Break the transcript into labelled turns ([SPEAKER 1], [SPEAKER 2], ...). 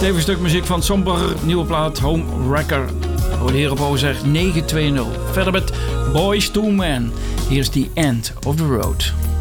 [SPEAKER 1] Stevig stuk muziek van Somber, nieuwe plaat Home Wrecker. Hoor de heren op OZEG 920. Verder met Boys to Men. Hier is The End of the Road.